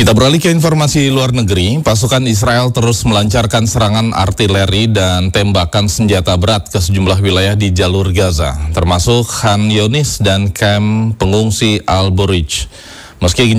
Kita beralih ke informasi luar negeri. Pasukan Israel terus melancarkan serangan artileri dan tembakan senjata berat ke sejumlah wilayah di jalur Gaza, termasuk Khan Younis dan kamp pengungsi Al-Burij. Meski